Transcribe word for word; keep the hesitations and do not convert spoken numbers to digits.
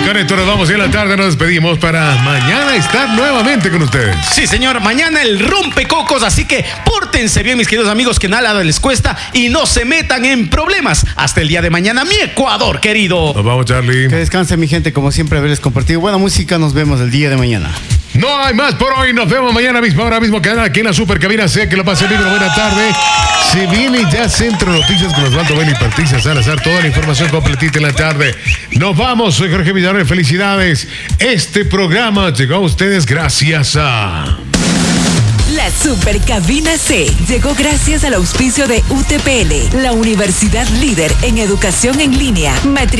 con esto nos vamos y en la tarde nos despedimos para mañana estar nuevamente con ustedes. Sí, señor, mañana el rompecocos, así que pórtense bien, mis queridos amigos, que nada les cuesta y no se metan en problemas. Hasta el día de mañana, mi Ecuador querido. Nos vamos, Charlie. Que descanse, mi gente, como siempre, haberles compartido buena música. Nos vemos el día de mañana. No hay más por hoy. Nos vemos mañana mismo, ahora mismo, quedan aquí en la super cabina. Sea que lo pase bien, buena tarde. Se viene ya Centro Noticias con Osvaldo Bell y Patricia Salazar. Toda la información completita en la tarde. Nos vamos. Soy Jorge Villarreal. Felicidades. Este programa llegó a ustedes gracias a... La Super Cabina C llegó gracias al auspicio de U T P L, la universidad líder en educación en línea. Matri-